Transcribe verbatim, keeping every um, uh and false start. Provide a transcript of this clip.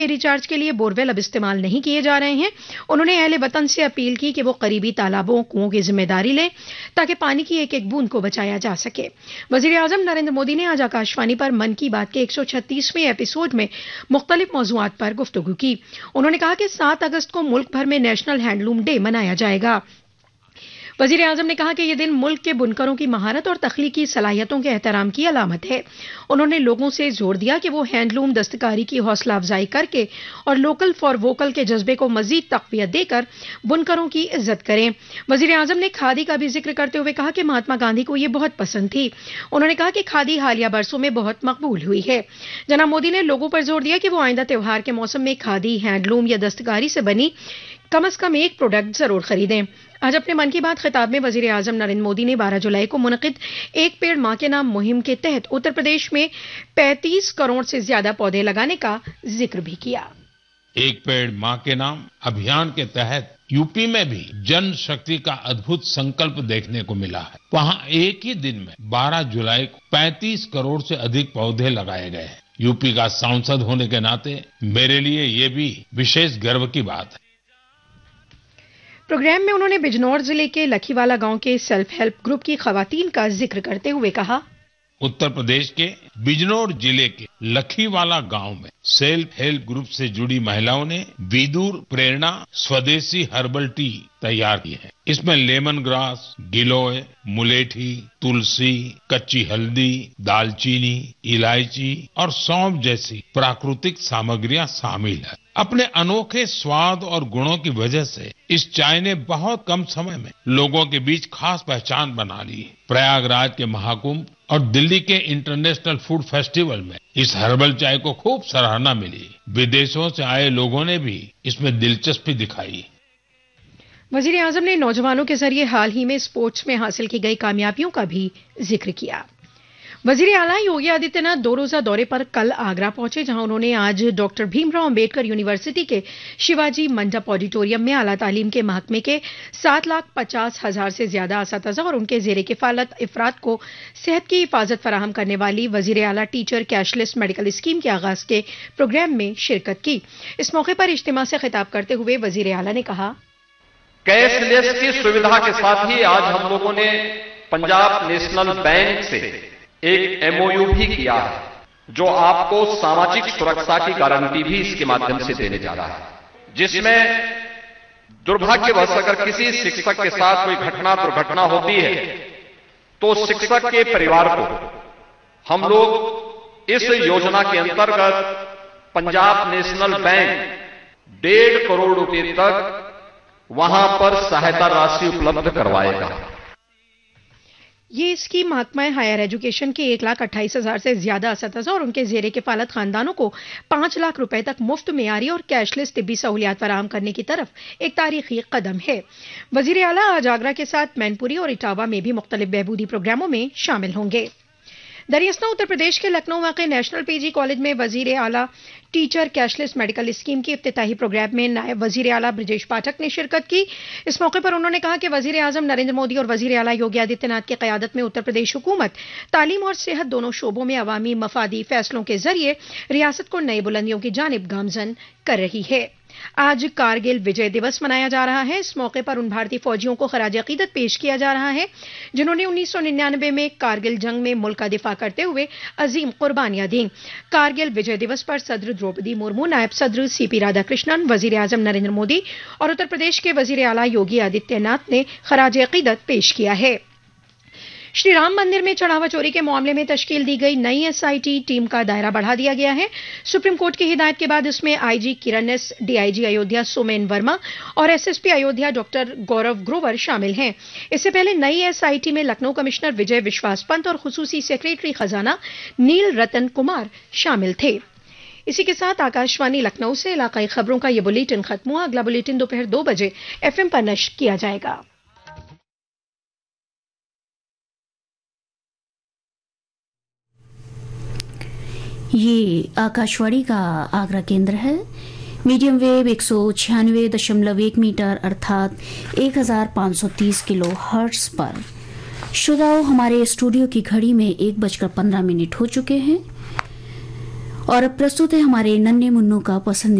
Recharge के लिए borewell अब इस्तेमाल नहीं किए जा रहे हैं। उन्होंने अहले वतन से अपील की कि वो करीबी तालाबों, कुओं की जिम्मेदारी लें ताकि पानी की एक एक बूंद को बचाया जा सके। वजीर आजम नरेंद्र मोदी ने आज आकाशवाणी पर मन की बात के एक सौ छत्तीसवें एपिसोड में मुख्तलिफ मौजूआत पर गुफ्तगू की। उन्होंने कहा कि सात अगस्त को मुल्क भर में नेशनल हैंडलूम डे मनाया जाएगा। वजीर आजम ने कहा कि यह दिन मुल्क के बुनकरों की महारत और तख्लीकी सलाहियतों के एहतराम की अलामत है। उन्होंने लोगों से जोर दिया कि वो हैंडलूम दस्तकारी की हौसला अफजाई करके और लोकल फॉर वोकल के जज्बे को मजीद तक़वियत देकर बुनकरों की इज्जत करें। वजीर आजम ने खादी का भी जिक्र करते हुए कहा कि महात्मा गांधी को यह बहुत पसंद थी। उन्होंने कहा कि खादी हालिया बरसों में बहुत मकबूल हुई है। जनाब मोदी ने लोगों पर जोर दिया कि वो आइंदा त्योहार के मौसम में खादी, हैंडलूम या दस्तकारी से बनी कम अज कम एक प्रोडक्ट जरूर खरीदें। आज अपने मन की बात खिताब में वजीर आजम नरेंद्र मोदी ने बारह जुलाई को मुनक़िद एक पेड़ मां के नाम मुहिम के तहत उत्तर प्रदेश में पैंतीस करोड़ से ज्यादा पौधे लगाने का जिक्र भी किया। एक पेड़ मां के नाम अभियान के तहत यूपी में भी जन शक्ति का अद्भुत संकल्प देखने को मिला है। वहां एक ही दिन में बारह जुलाई को पैंतीस करोड़ से अधिक पौधे लगाए गए हैं। यूपी का सांसद होने के नाते मेरे लिए ये भी विशेष गर्व की बात है। प्रोग्राम में उन्होंने बिजनौर जिले के लखीवाला गांव के सेल्फ हेल्प ग्रुप की खवातीन का जिक्र करते हुए कहा, उत्तर प्रदेश के बिजनौर जिले के लखीवाला गांव में सेल्फ हेल्प ग्रुप से जुड़ी महिलाओं ने विदुर प्रेरणा स्वदेशी हर्बल टी तैयार की है। इसमें लेमन ग्रास, गिलोय, मुलेठी, तुलसी, कच्ची हल्दी, दालचीनी, इलायची और सौंफ जैसी प्राकृतिक सामग्रियां शामिल है। अपने अनोखे स्वाद और गुणों की वजह से इस चाय ने बहुत कम समय में लोगों के बीच खास पहचान बना ली। प्रयागराज के महाकुंभ और दिल्ली के इंटरनेशनल फूड फेस्टिवल में इस हर्बल चाय को खूब सराहना मिली। विदेशों से आए लोगों ने भी इसमें दिलचस्पी दिखाई। वजीर आजम ने नौजवानों के जरिए हाल ही में स्पोर्ट्स में हासिल की गई कामयाबियों का भी जिक्र किया। वजीर आला योगी आदित्यनाथ दो रोजा दौरे पर कल आगरा पहुंचे, जहां उन्होंने आज डॉक्टर भीमराव अंबेडकर यूनिवर्सिटी के शिवाजी मंडप ऑडिटोरियम में आला तालीम के महकमे के सात लाख पचास हजार से ज्यादा असातिज़ा और उनके जेरे किफालत अफराद को सेहत की हिफाजत फराहम करने वाली वजीर आला टीचर कैशलेस मेडिकल स्कीम के आगाज के प्रोग्राम में शिरकत की। इस मौके पर इज्तिमा से खिताब करते हुए वजीर आला ने कहा, कैशलेस की सुविधा के साथ ही आज हम लोगों ने पंजाब नेशनल बैंक से एक एमओयू भी किया है, जो आपको सामाजिक सुरक्षा की गारंटी भी इसके माध्यम से देने जा रहा है, जिसमें दुर्भाग्यवश अगर किसी शिक्षक के साथ कोई घटना दुर्घटना होती है तो शिक्षक के परिवार को हम लोग इस योजना के अंतर्गत पंजाब नेशनल बैंक डेढ़ करोड़ रुपए तक वहां पर सहायता राशि उपलब्ध करवाएगा। ये स्कीम महकमा हायर एजुकेशन के एक लाख अट्ठाईस हजार से ज्यादा असातिज़ा और उनके जेरे किफालत खानदानों को पांच लाख रुपए तक मुफ्त मेयारी और कैशलेस तिब्बी सहूलियात फराहम करने की तरफ एक तारीखी कदम है। वजीर आला आज आगरा के साथ मैनपुरी और इटावा में भी मुख्तलिफ बहबूदी प्रोग्रामों में शामिल होंगे। दरियास्ता उत्तर प्रदेश के लखनऊ वाक़े नेशनल पीजी कॉलेज में वजीर आला टीचर कैशलेस मेडिकल स्कीम के इफ्तिताही प्रोग्राम में नायब वजीर आला ब्रजेश पाठक ने शिरकत की। इस मौके पर उन्होंने कहा कि वजीर आजम नरेंद्र मोदी और वजीर आला योगी आदित्यनाथ की क़यादत में उत्तर प्रदेश हुकूमत तालीम और सेहत दोनों शोबों में अवामी मफादी फैसलों के जरिए रियासत को नई बुलंदियों की जानिब गामजन कर रही है। आज कारगिल विजय दिवस मनाया जा रहा है। इस मौके पर उन भारतीय फौजियों को खराज अकीदत पेश किया जा रहा है जिन्होंने उन्नीस सौ निन्यानवे में कारगिल जंग में मुल्क का दिफा करते हुए अजीम कुर्बानियां दी। कारगिल विजय दिवस पर सदर द्रौपदी मुर्मू, नायब सदर सीपी राधाकृष्णन, वजीर आजम नरेंद्र मोदी और उत्तर प्रदेश के वजीर आला योगी आदित्यनाथ ने खराज अकीदत पेश किया है। श्री राम मंदिर में चढ़ावा चोरी के मामले में तश्कील दी गई नई एसआईटी टीम का दायरा बढ़ा दिया गया है। सुप्रीम कोर्ट की हिदायत के बाद इसमें आईजी किरण एस, डीआईजी अयोध्या सोमेन वर्मा और एसएसपी अयोध्या डॉक्टर गौरव ग्रोवर शामिल हैं। इससे पहले नई एसआईटी में लखनऊ कमिश्नर विजय विश्वास पंत और खुसूसी सेक्रेटरी खजाना नील रतन कुमार शामिल थे। इसी के साथ आकाशवाणी लखनऊ से इलाकाई खबरों का यह बुलेटिन खत्म हुआ। अगला बुलेटिन दोपहर दो बजे एफएम पर नश्र किया जाएगा। ये आकाशवाणी का आगरा केंद्र है। मीडियम वेव एक सौ छियानवे दशमलव एक मीटर अर्थात एक हजार पाँच सौ तीस किलो हर्ट्ज पर। श्रोताओं, हमारे स्टूडियो की घड़ी में एक बजकर पंद्रह मिनट हो चुके हैं और अब प्रस्तुत है हमारे नन्हे मुन्नू का पसंदीदा